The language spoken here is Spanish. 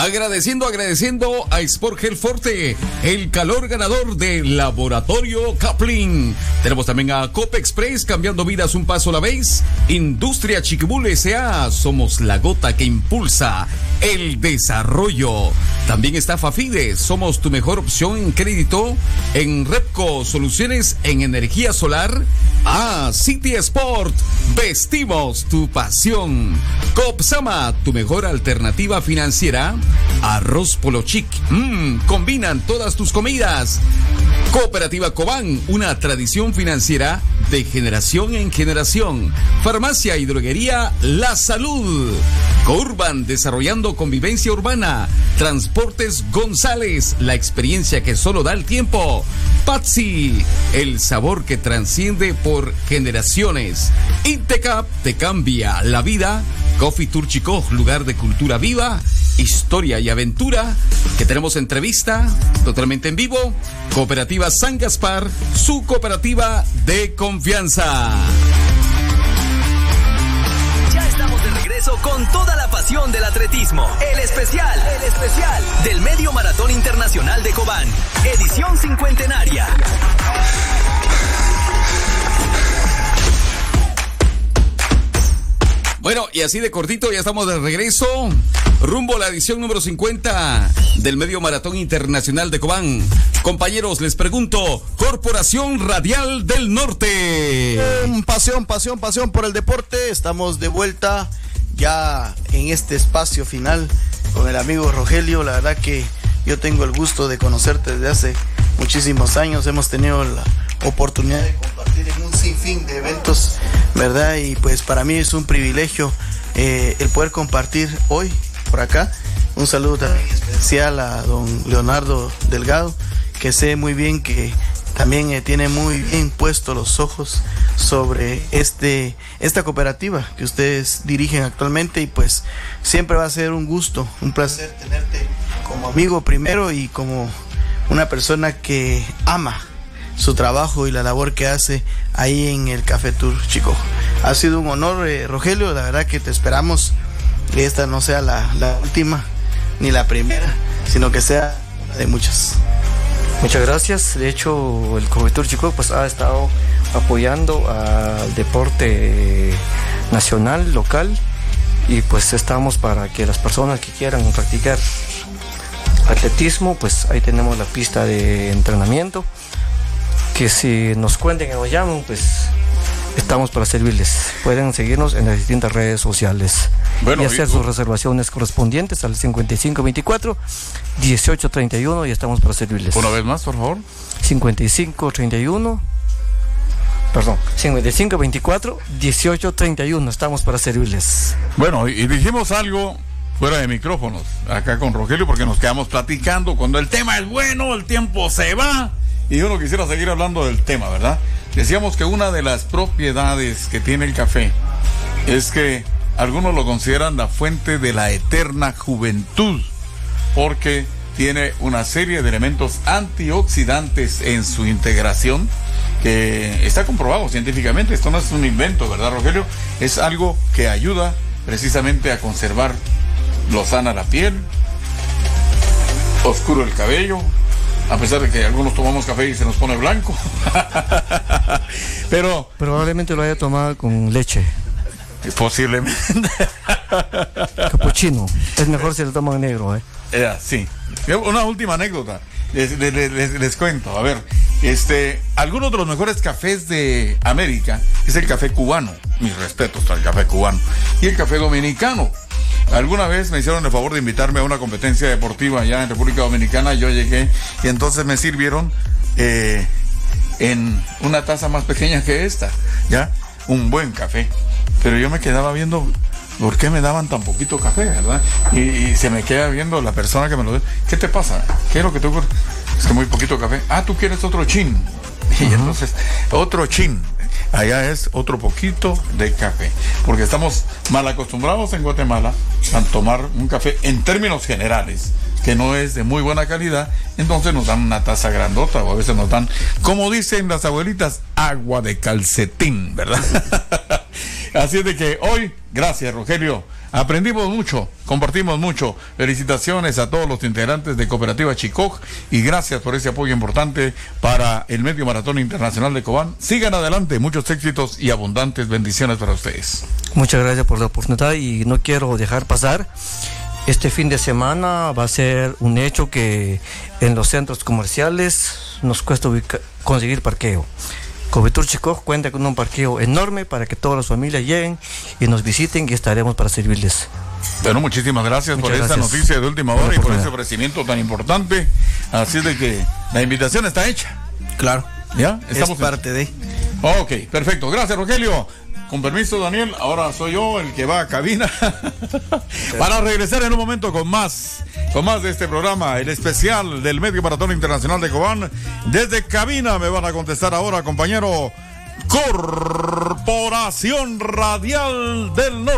Agradeciendo a Sport Gel Forte, el calor ganador de Laboratorio Kaplan. Tenemos también a Copa Express, cambiando vidas un paso a la vez. Industria Chiquibul S.A., somos la gota que impulsa el desarrollo. También está Fafide, somos tu mejor opción en crédito. En Repco, soluciones en energía solar. City Sport, vestimos tu pasión. Copsama, tu mejor alternativa financiera. Arroz Polo Chic, combinan todas tus comidas. Cooperativa Cobán, una tradición financiera de generación en generación. Farmacia y droguería La Salud. Courban, desarrollando convivencia urbana. Transportes González, la experiencia que solo da el tiempo. Patsy, el sabor que transciende por generaciones. Intecap, te cambia la vida. Coffee Tour Chico, lugar de cultura viva, historia y aventura, que tenemos entrevista totalmente en vivo. Cooperativa San Gaspar, su cooperativa de confianza. Ya estamos de regreso con toda la pasión del atletismo. El especial del Medio Maratón Internacional de Cobán, edición cincuentenaria. Bueno, y así de cortito ya estamos de regreso, rumbo a la edición número 50 del Medio Maratón Internacional de Cobán. Compañeros, les pregunto, Corporación Radial del Norte. Pasión por el deporte. Estamos de vuelta ya en este espacio final con el amigo Rogelio. La verdad que yo tengo el gusto de conocerte desde hace muchísimos años. Hemos tenido la oportunidad de compartir en un sinfín de eventos, ¿verdad? Y pues para mí es un privilegio el poder compartir hoy por acá. Un saludo también especial a don Leonardo Delgado, que sé muy bien que también tiene muy bien puestos los ojos sobre esta cooperativa que ustedes dirigen actualmente, y pues siempre va a ser un gusto, un placer tenerte como amigo primero y como una persona que ama su trabajo y la labor que hace ahí en el Café Tour Chico. Ha sido un honor, Rogelio, la verdad que te esperamos que esta no sea la última ni la primera, sino que sea una de muchas. Muchas gracias. De hecho, el Café Tour Chico pues ha estado apoyando al deporte nacional, local, y pues estamos para que las personas que quieran practicar atletismo, pues ahí tenemos la pista de entrenamiento, que si nos cuenten y nos llaman, pues estamos para servirles. Pueden seguirnos en las distintas redes sociales, bueno, y hacer sus reservaciones correspondientes al 5524-1831, y estamos para servirles. Una vez más, por favor. 5524-1831, estamos para servirles. Bueno, y dijimos algo fuera de micrófonos, acá con Rogelio, porque nos quedamos platicando. Cuando el tema es bueno, el tiempo se va, y uno quisiera seguir hablando del tema, ¿verdad? Decíamos que una de las propiedades que tiene el café es que algunos lo consideran la fuente de la eterna juventud, porque tiene una serie de elementos antioxidantes en su integración, que está comprobado científicamente. Esto no es un invento, ¿verdad, Rogelio? Es algo que ayuda precisamente a conservar lozana la piel, oscuro el cabello, a pesar de que algunos tomamos café y se nos pone blanco. Pero probablemente lo haya tomado con leche. Posiblemente. Capuchino. Es mejor si lo toman negro, sí. Una última anécdota. Les cuento. A ver, algunos de los mejores cafés de América es el café cubano. Mis respetos al café cubano. Y el café dominicano. Alguna vez me hicieron el favor de invitarme a una competencia deportiva allá en República Dominicana. Yo llegué y entonces me sirvieron en una taza más pequeña que esta, ya, un buen café. Pero yo me quedaba viendo por qué me daban tan poquito café, ¿verdad? Y se me queda viendo la persona que me lo dio. ¿Qué te pasa? ¿Qué es lo que te ocurre? Es que muy poquito café. Tú quieres otro chin. Y entonces, otro chin. Allá es otro poquito de café, porque estamos mal acostumbrados en Guatemala a tomar un café en términos generales que no es de muy buena calidad. Entonces nos dan una taza grandota, o a veces nos dan, como dicen las abuelitas, agua de calcetín, ¿verdad? Así es de que hoy, gracias, Rogelio, aprendimos mucho, compartimos mucho. Felicitaciones a todos los integrantes de Cooperativa Chicoj y gracias por ese apoyo importante para el Medio Maratón Internacional de Cobán. Sigan adelante, muchos éxitos y abundantes bendiciones para ustedes. Muchas gracias por la oportunidad y no quiero dejar pasar. Este fin de semana va a ser un hecho que en los centros comerciales nos cuesta conseguir parqueo. Covetur Chicoj cuenta con un parqueo enorme para que todas las familias lleguen y nos visiten y estaremos para servirles. Bueno, muchísimas gracias por esta noticia de última hora y por ese ofrecimiento tan importante. Así de que la invitación está hecha. Claro. ¿Ya? Estamos parte de. Ok, perfecto. Gracias, Rogelio. Con permiso, Daniel, ahora soy yo el que va a cabina para regresar en un momento con más de este programa, el especial del Medio Maratón Internacional de Cobán. Desde cabina me van a contestar ahora, compañero. Corporación Radial del Norte.